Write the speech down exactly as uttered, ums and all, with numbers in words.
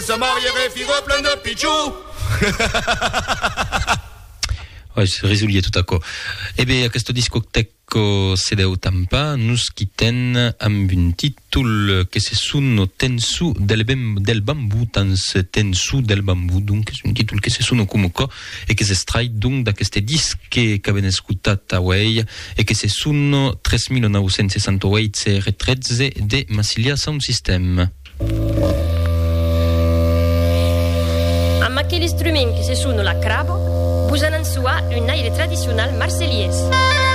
Ça marierait figo plein de pichou. Ouais, c'est résolu tout à coup. Eh bien, questo discoteco sedeu tampa, nus quiten amb un titolo che se sono tensu del, bem, del bambù, tans tensu del bambù, donc c'est un titolo che se sono comunque e che se strai donc da queste dische che avete ascoltato a Way e che se sono tremilanovecentosessantotto C R tredici de Massilia Sound System. Amb aquell instrument que se sono la cravo, posant en sua un aire tradicional marseliès.